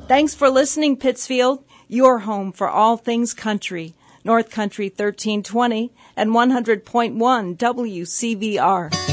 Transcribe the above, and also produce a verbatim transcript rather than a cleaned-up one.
Thanks for listening, Pittsfield, your home for all things country. North Country thirteen twenty and one hundred point one W C V R.